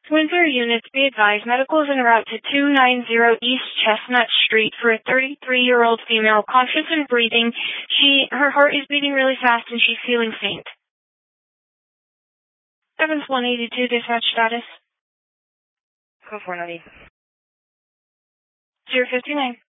Windsor units, be advised, medical is en route to 290 East Chestnut Street for a 33-year-old female, conscious and breathing. Her heart is beating really fast and she's feeling faint. Evans 182, dispatch status. Go 490. 059.